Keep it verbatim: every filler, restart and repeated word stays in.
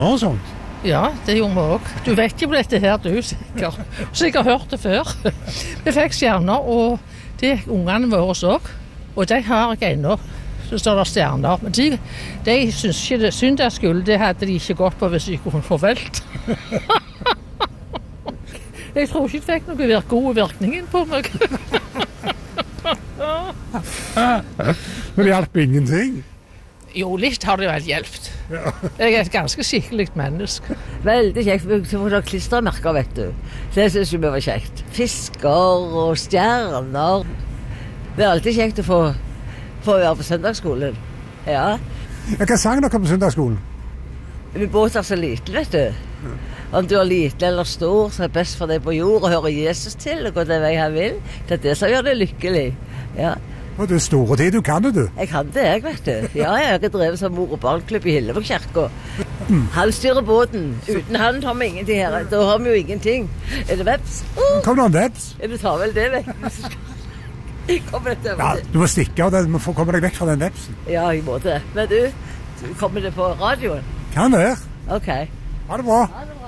Og sånt. Ja, det gjorde vi også. Du vet jo dette her, du sikkert. Sikkert hørt det før. Vi fikk stjerner, og det er ungene våre også. Og de har jeg ennå. Så står det stjerner. Men de, de synes ikke det søndagsskole, det hadde de ikke gått på hvis de kunne få velt. Jeg tror ikke det fikk noe vir- god virkning på meg. Men det hjelper ingenting. Jo, litt har det vel hjulpet. Jeg er et ganske skikkelig menneske. Veldig kjekt. Vi får da klistremerker, vet du. Det synes jeg var kjekt. Fisker og stjerner. Det er alltid kjekt å få, få være på søndagsskolen. Ja. Hva sang dere på søndagsskolen? Vi båter så liten, vet du. Om du er liten eller stor, så er det best for deg på jord å høre Jesus til og gå den vei han vil. Det er det som gjør deg lykkelig. Ja. Og det er store tid, du kan det, du. Jeg kan det, jeg, vet du. Ja, jeg har drevet som mor- og barnklubb i Hillevågkirka. Han styrer båten. Uten han har vi ingenting her. Da har vi jo ingenting. Er det veps? Uh! Kom det en veps? Ja, du tar vel det vekk. Kommer det til Ja, du må stikke av den, du må komme deg vekk fra den vepsen. Ja, i måte. Men du, kommer det på radioen? Kan det? Ok. Ha det bra. Ha det bra.